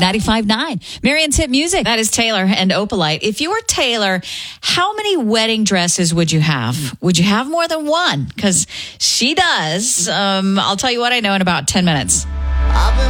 95.9. Marion's Hit Music. That is Taylor and Opalite. If you were Taylor, how many wedding dresses would you have? Would you have more than one? Because she does. I'll tell you what I know in about 10 minutes. I've been